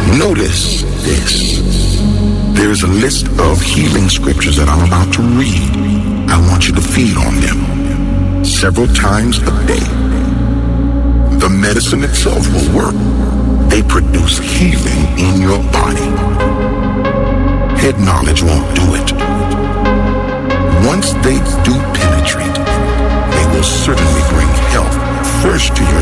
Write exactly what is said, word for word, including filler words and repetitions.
Notice this. There is a list of healing scriptures that I'm about to read. I want you to feed on them several times a day. The medicine itself will work. They produce healing in your body. Head knowledge won't do it. Once they do penetrate, they will certainly bring health first to your